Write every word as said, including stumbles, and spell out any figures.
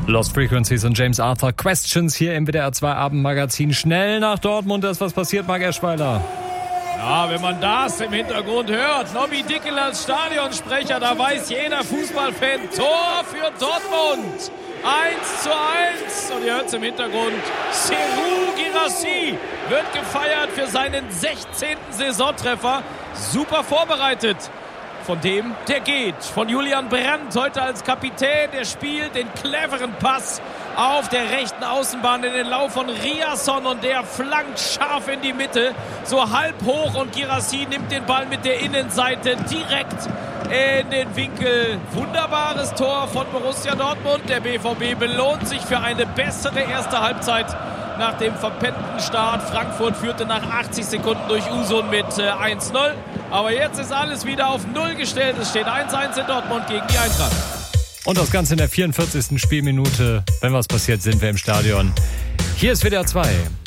Lost Frequencies und James Arthur Questions hier im W D R zwei Abendmagazin. Schnell nach Dortmund, da ist was passiert, Marc Eschweiler. Ja, wenn man das im Hintergrund hört, Nobby Dickel als Stadionsprecher, da weiß jeder Fußballfan, Tor für Dortmund. eins zu eins. Und ihr hört es im Hintergrund, Serhou Guirassy wird gefeiert für seinen sechzehnten Saisontreffer. Super vorbereitet. Von dem, der geht. Von Julian Brandt heute als Kapitän. Der spielt den cleveren Pass auf der rechten Außenbahn in den Lauf von Riasson. Und der flankt scharf in die Mitte. So halb hoch. Und Guirassy nimmt den Ball mit der Innenseite direkt in den Winkel. Wunderbares Tor von Borussia Dortmund. Der B V B belohnt sich für eine bessere erste Halbzeit. Nach dem verpennten Start. Frankfurt führte nach achtzig Sekunden durch Usun mit äh, eins null. Aber jetzt ist alles wieder auf null gestellt. Es steht eins eins in Dortmund gegen die Eintracht. Und das Ganze in der vierundvierzigsten Spielminute. Wenn was passiert, sind wir im Stadion. Hier ist W D R zwei.